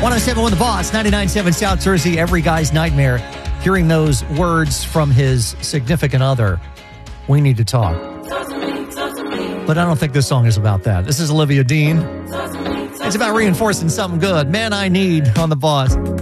107 The Boss, 99.7 South Jersey, every guy's nightmare. Hearing those words from his significant other, we need to talk. But I don't think this song is about that. This is Olivia Dean. It's about reinforcing something good. Man, I Need on The Boss.